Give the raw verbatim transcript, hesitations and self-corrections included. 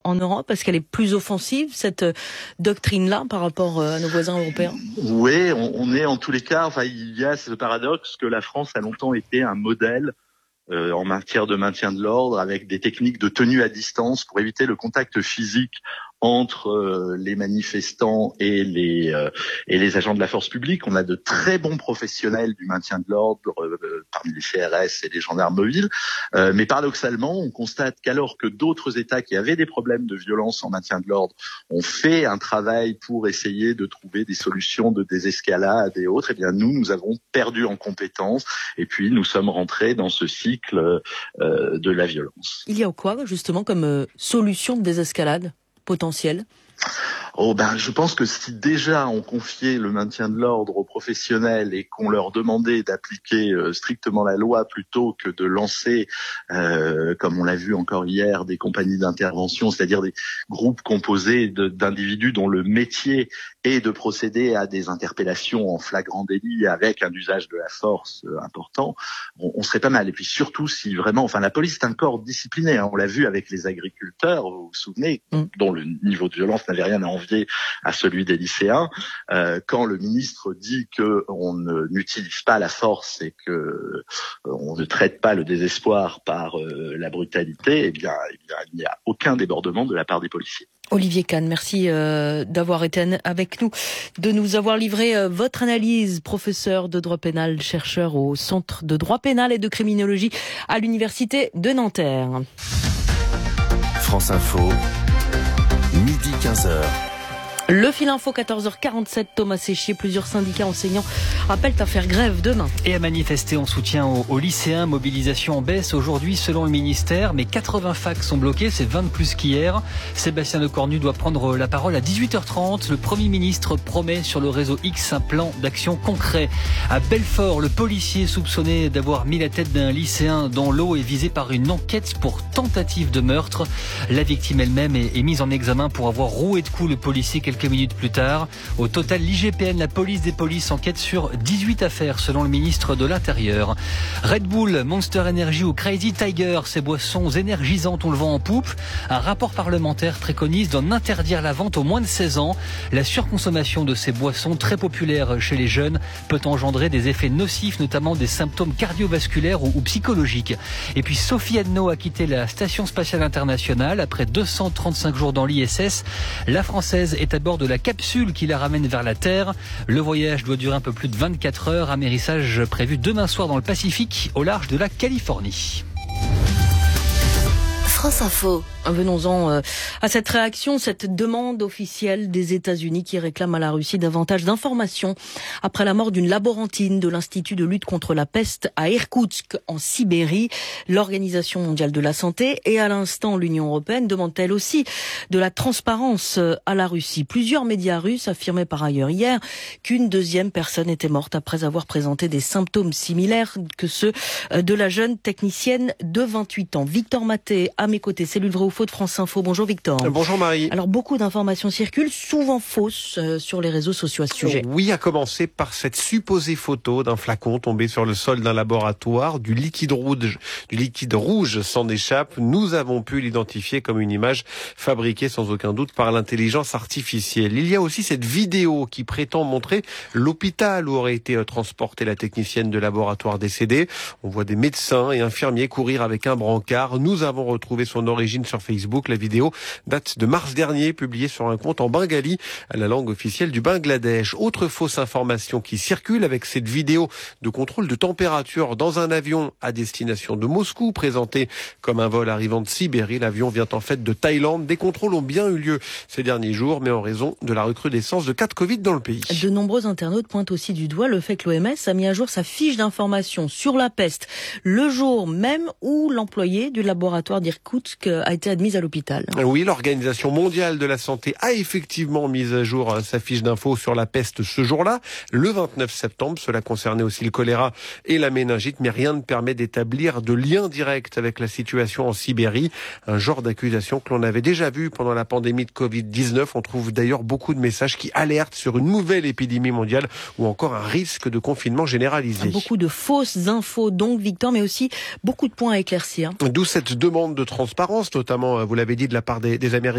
en Europe? Est-ce qu'elle est plus offensive, cette doctrine-là, par rapport à nos voisins européens? Oui, on, on est en tous les cas, enfin, il y a ce paradoxe que la France a longtemps été un modèle euh, en matière de maintien de l'ordre, avec des techniques de tenue à distance pour éviter le contact physique entre euh, les manifestants et les euh, et les agents de la force publique. On a de très bons professionnels du maintien de l'ordre euh, parmi les C R S et les gendarmes mobiles, euh, mais paradoxalement, on constate qu'alors que d'autres États qui avaient des problèmes de violence en maintien de l'ordre ont fait un travail pour essayer de trouver des solutions de désescalade et autres, eh bien nous, nous avons perdu en compétences et puis nous sommes rentrés dans ce cycle euh, de la violence. Il y a quoi justement comme euh, solution de désescalade potentiel? Oh ben, je pense que si déjà on confiait le maintien de l'ordre aux professionnels et qu'on leur demandait d'appliquer euh, strictement la loi plutôt que de lancer, euh, comme on l'a vu encore hier, des compagnies d'intervention, c'est-à-dire des groupes composés de, d'individus dont le métier est de procéder à des interpellations en flagrant délit avec un usage de la force euh, important, on, on serait pas mal. Et puis surtout si vraiment, enfin la police est un corps discipliné, hein, on l'a vu avec les agriculteurs, vous vous souvenez, mmh. dont le niveau de violence n'avait rien à envier à celui des lycéens. Euh, quand le ministre dit que on ne, n'utilise pas la force et que euh, on ne traite pas le désespoir par euh, la brutalité, eh bien, eh bien, il n'y a aucun débordement de la part des policiers. Olivier Kahn, merci euh, d'avoir été avec nous, de nous avoir livré euh, votre analyse, professeur de droit pénal, chercheur au Centre de droit pénal et de criminologie à l'Université de Nanterre. France Info, midi quinze heures. Le fil info, quatorze heures quarante-sept, Thomas Séchier. Plusieurs syndicats enseignants appellent à faire grève demain. Et à manifester en soutien aux, aux lycéens. Mobilisation en baisse aujourd'hui selon le ministère, mais quatre-vingts facs sont bloqués, c'est vingt de plus qu'hier. Sébastien Lecornu doit prendre la parole à dix-huit heures trente. Le Premier ministre promet sur le réseau X un plan d'action concret. À Belfort, le policier soupçonné d'avoir mis la tête d'un lycéen dans l'eau est visé par une enquête pour tentative de meurtre. La victime elle-même est, est mise en examen pour avoir roué de coups le policier quelques Quelques minutes plus tard. Au total, l'I G P N, la police des polices, enquête sur dix-huit affaires selon le ministre de l'Intérieur. Red Bull, Monster Energy ou Crazy Tiger, ces boissons énergisantes, on le vend en poupe. Un rapport parlementaire préconise d'en interdire la vente aux moins de seize ans. La surconsommation de ces boissons, très populaires chez les jeunes, peut engendrer des effets nocifs, notamment des symptômes cardiovasculaires ou, ou psychologiques. Et puis Sophie Adno a quitté la Station Spatiale Internationale après deux cent trente-cinq jours dans l'I S S. La Française est à bord de la capsule qui la ramène vers la Terre. Le voyage doit durer un peu plus de vingt-quatre heures. Amérissage prévu demain soir dans le Pacifique, au large de la Californie. France Info. Venons-en euh, à cette réaction, cette demande officielle des États-Unis qui réclame à la Russie davantage d'informations après la mort d'une laborantine de l'Institut de lutte contre la peste à Irkoutsk, en Sibérie. L'Organisation mondiale de la santé et à l'instant l'Union européenne demande elle aussi de la transparence à la Russie. Plusieurs médias russes affirmaient par ailleurs hier qu'une deuxième personne était morte après avoir présenté des symptômes similaires que ceux de la jeune technicienne de vingt-huit ans. Victor Maté, à mes côtés, cellule vrai ou faux de France Info. Bonjour Victor. Bonjour Marie. Alors beaucoup d'informations circulent, souvent fausses, euh, sur les réseaux sociaux à ce sujet. Oui, à commencer par cette supposée photo d'un flacon tombé sur le sol d'un laboratoire, du liquide rouge, du liquide rouge s'en échappe. Nous avons pu l'identifier comme une image fabriquée sans aucun doute par l'intelligence artificielle. Il y a aussi cette vidéo qui prétend montrer l'hôpital où aurait été transportée la technicienne de laboratoire décédée. On voit des médecins et infirmiers courir avec un brancard. Nous avons retrouvé son origine sur Facebook. La vidéo date de mars dernier, publiée sur un compte en bengali, la langue officielle du Bangladesh. Autre fausse information qui circule avec cette vidéo de contrôle de température dans un avion à destination de Moscou, présenté comme un vol arrivant de Sibérie. L'avion vient en fait de Thaïlande. Des contrôles ont bien eu lieu ces derniers jours, mais en raison de la recrudescence de cas de Covid dans le pays. De nombreux internautes pointent aussi du doigt le fait que l'O M S a mis à jour sa fiche d'information sur la peste le jour même où l'employé du laboratoire d'Irkoutsk a été admise à l'hôpital. Oui, l'Organisation mondiale de la santé a effectivement mis à jour sa fiche d'info sur la peste ce jour-là, le vingt-neuf septembre. Cela concernait aussi le choléra et la méningite, mais rien ne permet d'établir de lien direct avec la situation en Sibérie. Un genre d'accusation que l'on avait déjà vu pendant la pandémie de covid dix-neuf. On trouve d'ailleurs beaucoup de messages qui alertent sur une nouvelle épidémie mondiale ou encore un risque de confinement généralisé. Beaucoup de fausses infos donc, Victor, mais aussi beaucoup de points à éclaircir. D'où cette demande de transparence, notamment, vous l'avez dit, de la part des, des Américains.